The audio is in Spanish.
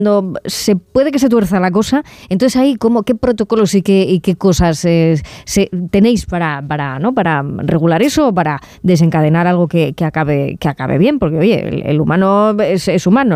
se puede que se tuerza la cosa, entonces ahí qué protocolos y qué cosas tenéis para regular eso o para desencadenar algo que acabe bien, porque oye, el humano es humano,